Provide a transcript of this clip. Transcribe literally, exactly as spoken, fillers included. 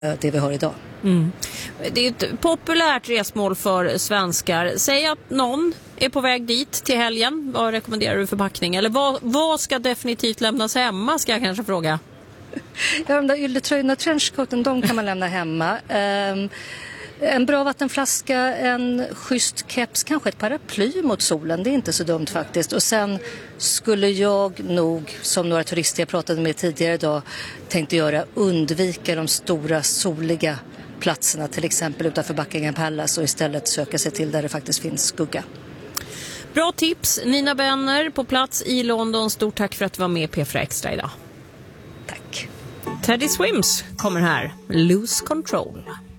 det vi har idag. Mm. Det är ett populärt resmål för svenskar. Säg att någon är på väg dit till helgen. Vad rekommenderar du för packning? Eller vad, vad ska definitivt lämnas hemma, ska jag kanske fråga? Ja, de där ylletröjorna och trenchcoaten, de kan man lämna hemma. Um, en bra vattenflaska, en schysst keps, kanske ett paraply mot solen. Det är inte så dumt faktiskt. Och sen skulle jag nog, som några turister jag pratade med tidigare idag tänkte göra, undvika de stora soliga platserna, till exempel utanför Buckingham Palace, och istället söka sig till där det faktiskt finns skugga. Bra tips, Nina Benner på plats i London. Stort tack för att du var med i P fyra Extra idag. Tack. Teddy Swims kommer här, Lose Control.